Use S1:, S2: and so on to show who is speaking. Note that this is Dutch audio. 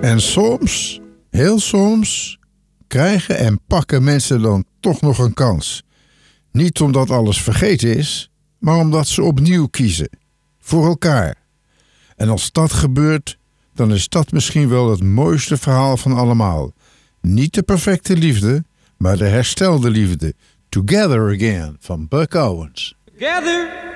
S1: En soms, heel soms, krijgen en pakken mensen dan toch nog een kans. Niet omdat alles vergeten is, maar omdat ze opnieuw kiezen. Voor elkaar. En als dat gebeurt, dan is dat misschien wel het mooiste verhaal van allemaal. Niet de perfecte liefde, maar de herstelde liefde. Together Again van Buck Owens.
S2: Together